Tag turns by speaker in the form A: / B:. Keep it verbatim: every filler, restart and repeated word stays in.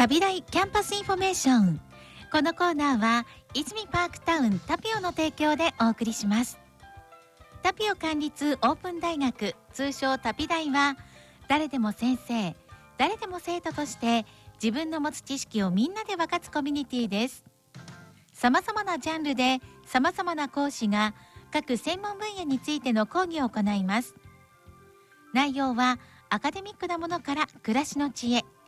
A: 旅大キャンパスインフォメーション。このコーナーは泉パークタウンタピオの提供でお送りします。タピオ管立オープン大学、通称タピ大は、誰でも先生、誰でも生徒として自分の持つ知識をみんなで分かつコミュニティです。さまざまなジャンルでさまざまな講師が各専門分野についての講義を行います。内容はアカデミックなものから暮らしの知恵、